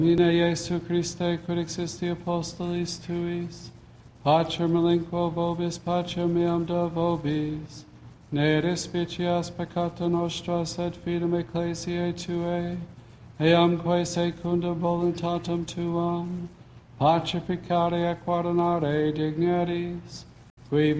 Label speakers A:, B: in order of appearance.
A: Mine Iesu Christe, quid existi apostolis tuis, pacer melinquo vobis, pacer meam do vobis, ne respicias peccata nostra, sed fidem ecclesiae tuae, eamque secunda voluntatem tuam, pacificare et guardinare digneris, qui